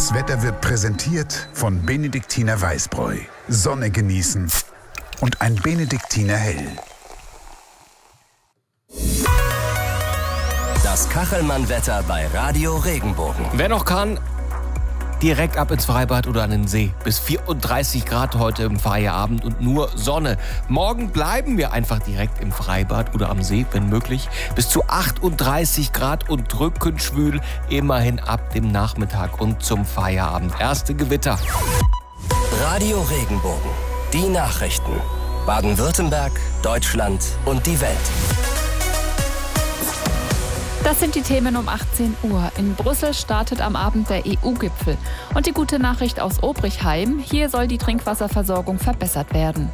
Das Wetter wird präsentiert von Benediktiner Weißbräu. Sonne genießen und ein Benediktiner Hell. Das Kachelmann-Wetter bei Radio Regenbogen. Wer noch kann, direkt ab ins Freibad oder an den See. Bis 34 Grad heute im Feierabend und nur Sonne. Morgen bleiben wir einfach direkt im Freibad oder am See, wenn möglich. Bis zu 38 Grad und drückend schwül, immerhin ab dem Nachmittag und zum Feierabend. Erste Gewitter. Radio Regenbogen. Die Nachrichten. Baden-Württemberg, Deutschland und die Welt. Das sind die Themen um 18 Uhr. In Brüssel startet am Abend der EU-Gipfel. Und die gute Nachricht aus Obrichheim: Hier soll die Trinkwasserversorgung verbessert werden.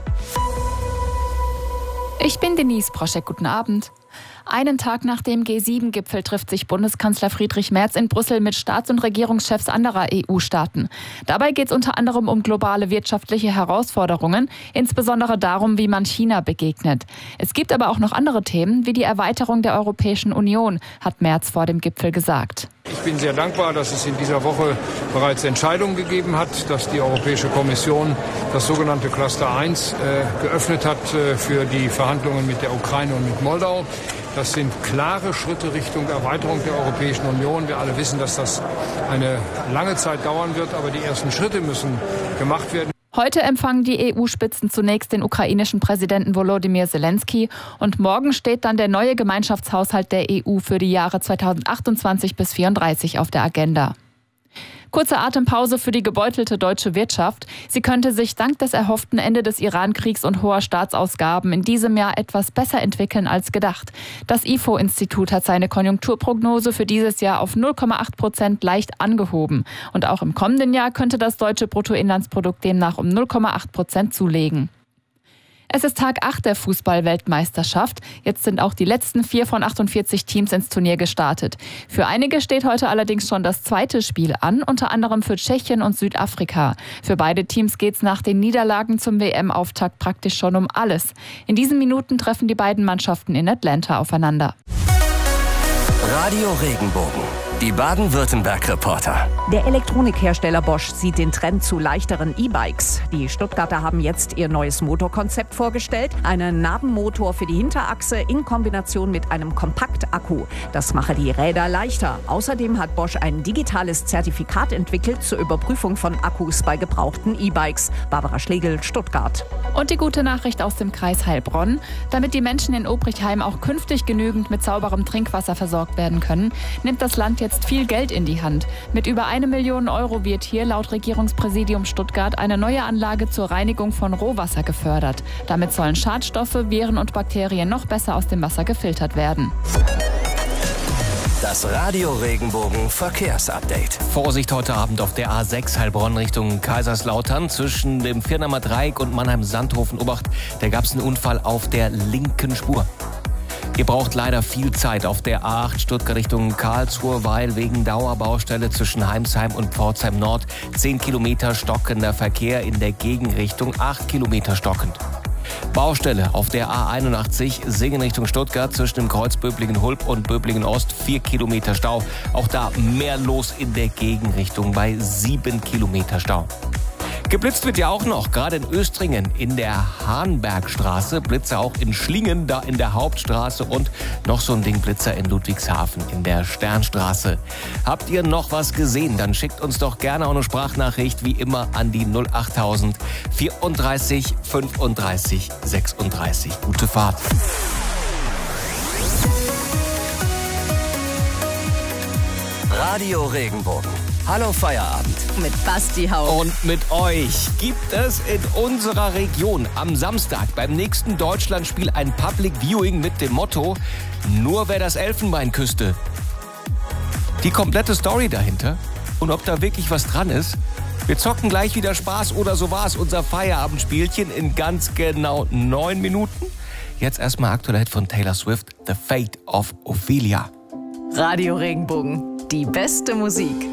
Ich bin Denise Proschek, guten Abend. Einen Tag nach dem G7-Gipfel trifft sich Bundeskanzler Friedrich Merz in Brüssel mit Staats- und Regierungschefs anderer EU-Staaten. Dabei geht es unter anderem um globale wirtschaftliche Herausforderungen, insbesondere darum, wie man China begegnet. Es gibt aber auch noch andere Themen, wie die Erweiterung der Europäischen Union, hat Merz vor dem Gipfel gesagt. Ich bin sehr dankbar, dass es in dieser Woche bereits Entscheidungen gegeben hat, dass die Europäische Kommission das sogenannte Cluster 1 geöffnet hat für die Verhandlungen mit der Ukraine und mit Moldau. Das sind klare Schritte Richtung Erweiterung der Europäischen Union. Wir alle wissen, dass das eine lange Zeit dauern wird, aber die ersten Schritte müssen gemacht werden. Heute empfangen die EU-Spitzen zunächst den ukrainischen Präsidenten Volodymyr Zelensky und morgen steht dann der neue Gemeinschaftshaushalt der EU für die Jahre 2028 bis 2034 auf der Agenda. Kurze Atempause für die gebeutelte deutsche Wirtschaft. Sie könnte sich dank des erhofften Ende des Iran-Kriegs und hoher Staatsausgaben in diesem Jahr etwas besser entwickeln als gedacht. Das IFO-Institut hat seine Konjunkturprognose für dieses Jahr auf 0,8% leicht angehoben. Und auch im kommenden Jahr könnte das deutsche Bruttoinlandsprodukt demnach um 0,8% zulegen. Es ist Tag 8 der Fußball-Weltmeisterschaft. Jetzt sind auch die letzten 4 von 48 Teams ins Turnier gestartet. Für einige steht heute allerdings schon das zweite Spiel an, unter anderem für Tschechien und Südafrika. Für beide Teams geht's nach den Niederlagen zum WM-Auftakt praktisch schon um alles. In diesen Minuten treffen die beiden Mannschaften in Atlanta aufeinander. Radio Regenbogen. Die Baden-Württemberg-Reporter. Der Elektronikhersteller Bosch sieht den Trend zu leichteren E-Bikes. Die Stuttgarter haben jetzt ihr neues Motorkonzept vorgestellt. Einen Nabenmotor für die Hinterachse in Kombination mit einem Kompaktakku. Das mache die Räder leichter. Außerdem hat Bosch ein digitales Zertifikat entwickelt zur Überprüfung von Akkus bei gebrauchten E-Bikes. Barbara Schlegel, Stuttgart. Und die gute Nachricht aus dem Kreis Heilbronn: Damit die Menschen in Obrichheim auch künftig genügend mit sauberem Trinkwasser versorgt werden können, nimmt das Land jetzt viel Geld in die Hand. Mit über 1 Million Euro wird hier laut Regierungspräsidium Stuttgart eine neue Anlage zur Reinigung von Rohwasser gefördert. Damit sollen Schadstoffe, Viren und Bakterien noch besser aus dem Wasser gefiltert werden. Das Radio Regenbogen Verkehrsupdate. Vorsicht heute Abend auf der A6 Heilbronn Richtung Kaiserslautern. Zwischen dem Firnamer Dreieck und Mannheim-Sandhofen Obacht, da gab es einen Unfall auf der linken Spur. Ihr braucht leider viel Zeit auf der A8 Stuttgart Richtung Karlsruhe, weil wegen Dauerbaustelle zwischen Heimsheim und Pforzheim Nord 10 Kilometer stockender Verkehr in der Gegenrichtung, 8 Kilometer stockend. Baustelle auf der A81 Singen Richtung Stuttgart zwischen dem Kreuz Böblingen-Hulb und Böblingen-Ost, 4 Kilometer Stau. Auch da mehr los in der Gegenrichtung bei 7 Kilometer Stau. Geblitzt wird ja auch noch, gerade in Östringen in der Hahnbergstraße, Blitzer auch in Schlingen, da in der Hauptstraße und noch so ein Ding Blitzer in Ludwigshafen in der Sternstraße. Habt ihr noch was gesehen? Dann schickt uns doch gerne auch eine Sprachnachricht wie immer an die 08000 34 35 36. Gute Fahrt. Radio Regenbogen. Hallo Feierabend. Mit Basti Hauch. Und mit euch gibt es in unserer Region am Samstag beim nächsten Deutschlandspiel ein Public Viewing mit dem Motto: Nur wer das Elfenbein küsste. Die komplette Story dahinter und ob da wirklich was dran ist. Wir zocken gleich wieder Spaß oder so war's. Unser Feierabendspielchen in ganz genau 9 Minuten. Jetzt erstmal aktuell Hit von Taylor Swift, The Fate of Ophelia. Radio Regenbogen. Die beste Musik.